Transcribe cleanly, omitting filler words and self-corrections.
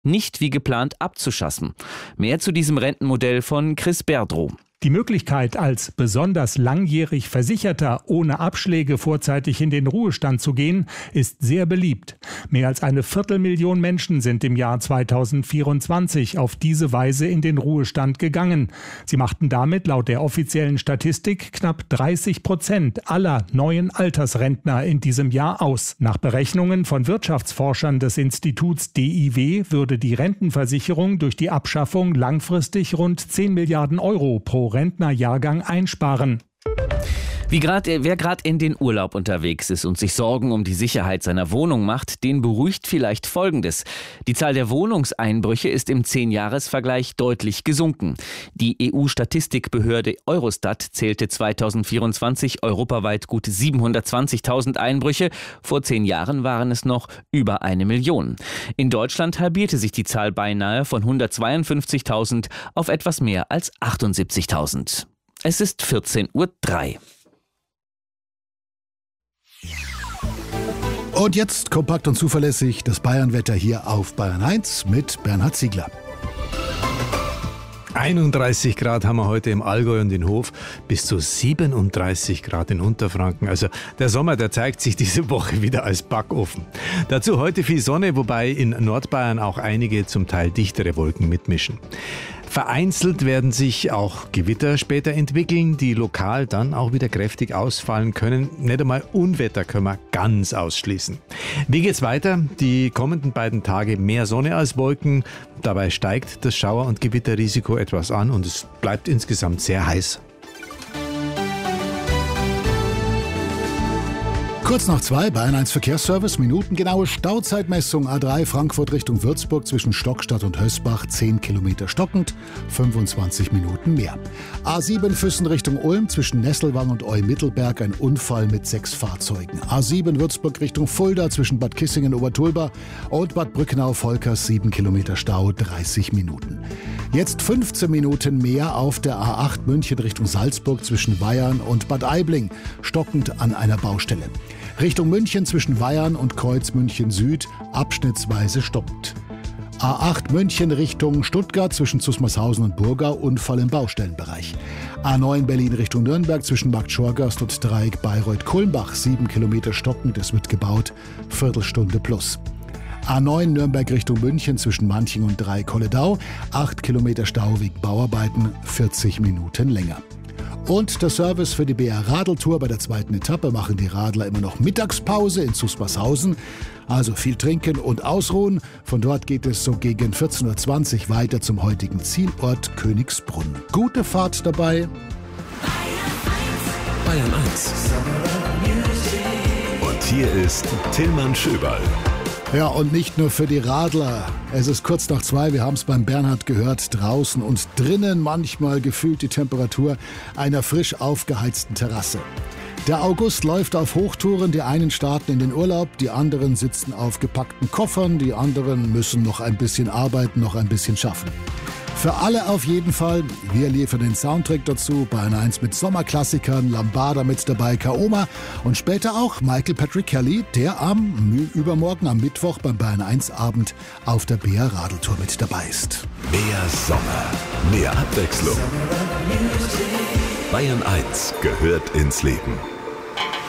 nicht wie geplant abzuschaffen. Mehr zu diesem Rentenmodell von Chris Berdrow. Die Möglichkeit, als besonders langjährig Versicherter ohne Abschläge vorzeitig in den Ruhestand zu gehen, ist sehr beliebt. Mehr als 250.000 Menschen sind im Jahr 2024 auf diese Weise in den Ruhestand gegangen. Sie machten damit laut der offiziellen Statistik knapp 30% aller neuen Altersrentner in diesem Jahr aus. Nach Berechnungen von Wirtschaftsforschern des Instituts DIW würde die Rentenversicherung durch die Abschaffung langfristig rund 10 Milliarden Euro pro Rentnerjahrgang einsparen. Wer gerade in den Urlaub unterwegs ist und sich Sorgen um die Sicherheit seiner Wohnung macht, den beruhigt vielleicht Folgendes. Die Zahl der Wohnungseinbrüche ist im 10-Jahres-Vergleich deutlich gesunken. Die EU-Statistikbehörde Eurostat zählte 2024 europaweit gut 720.000 Einbrüche. Vor 10 Jahren waren es noch über 1 Million. In Deutschland halbierte sich die Zahl beinahe von 152.000 auf etwas mehr als 78.000. Es ist 14:03 Uhr. Und jetzt kompakt und zuverlässig das Bayernwetter hier auf Bayern 1 mit Bernhard Ziegler. 31 Grad haben wir heute im Allgäu und in Hof, bis zu 37 Grad in Unterfranken. Also der Sommer, der zeigt sich diese Woche wieder als Backofen. Dazu heute viel Sonne, wobei in Nordbayern auch einige zum Teil dichtere Wolken mitmischen. Vereinzelt werden sich auch Gewitter später entwickeln, die lokal dann auch wieder kräftig ausfallen können. Nicht einmal Unwetter können wir ganz ausschließen. Wie geht's weiter? Die kommenden beiden Tage mehr Sonne als Wolken. Dabei steigt das Schauer- und Gewitterrisiko etwas an und es bleibt insgesamt sehr heiß. Kurz nach 2, Bayern 1 Verkehrsservice, minutengenaue Stauzeitmessung A3 Frankfurt Richtung Würzburg zwischen Stockstadt und Hösbach, 10 Kilometer stockend, 25 Minuten mehr. A7 Füssen Richtung Ulm zwischen Nesselwang und Eu-Mittelberg, ein Unfall mit 6 Fahrzeugen. A7 Würzburg Richtung Fulda zwischen Bad Kissingen, Obertulba und Bad Brückenau-Volkers, 7 Kilometer Stau, 30 Minuten. Jetzt 15 Minuten mehr auf der A8 München Richtung Salzburg zwischen Weyarn und Bad Aibling, stockend an einer Baustelle. Richtung München zwischen Weyarn und Kreuz München Süd, abschnittsweise stoppend. A8 München Richtung Stuttgart zwischen Zusmarshausen und Burgau, Unfall im Baustellenbereich. A9 Berlin Richtung Nürnberg zwischen Markt Schorgast und Dreieck Bayreuth-Kulmbach, 7 Kilometer stockend, es wird gebaut, Viertelstunde plus. A9 Nürnberg Richtung München zwischen Manching und Dreieck-Holledau, 8 Kilometer Stau wegen Bauarbeiten, 40 Minuten länger. Und der Service für die BR Radeltour bei der zweiten Etappe machen die Radler immer noch Mittagspause in Zusmarshausen. Also viel trinken und ausruhen. Von dort geht es so gegen 14:20 Uhr weiter zum heutigen Zielort Königsbrunn. Gute Fahrt dabei. Bayern 1. Und hier ist Tillmann Schöberl. Ja, und nicht nur für die Radler. Es ist kurz nach 2, wir haben es beim Bernhard gehört, draußen und drinnen manchmal gefühlt die Temperatur einer frisch aufgeheizten Terrasse. Der August läuft auf Hochtouren, die einen starten in den Urlaub, die anderen sitzen auf gepackten Koffern, die anderen müssen noch ein bisschen arbeiten, noch ein bisschen schaffen. Für alle auf jeden Fall. Wir liefern den Soundtrack dazu. Bayern 1 mit Sommerklassikern, Lambada mit dabei, Kaoma und später auch Michael Patrick Kelly, der übermorgen am Mittwoch beim Bayern 1 Abend auf der BR Radeltour mit dabei ist. Mehr Sommer, mehr Abwechslung. Bayern 1 gehört ins Leben.